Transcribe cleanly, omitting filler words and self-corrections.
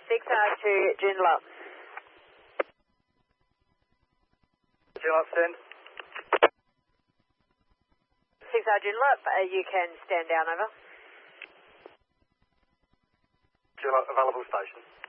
6R to Joondalup. Joondalup, stand. 6R Joondalup, you can stand down, over. Joondalup, available station.